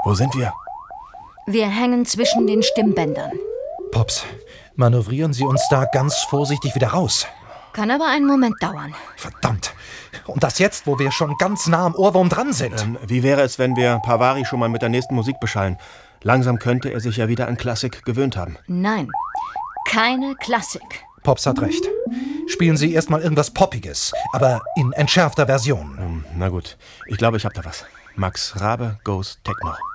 Wo sind wir? Wir hängen zwischen den Stimmbändern. Pops, manövrieren Sie uns da ganz vorsichtig wieder raus. Kann aber einen Moment dauern. Verdammt. Und das jetzt, wo wir schon ganz nah am Ohrwurm dran sind. Wie wäre es, wenn wir Parvari schon mal mit der nächsten Musik beschallen? Langsam könnte er sich ja wieder an Klassik gewöhnt haben. Nein, keine Klassik. Pops hat recht. Spielen Sie erstmal irgendwas Poppiges, aber in entschärfter Version. Na gut, ich glaube, ich hab da was. Max Rabe Goes Techno.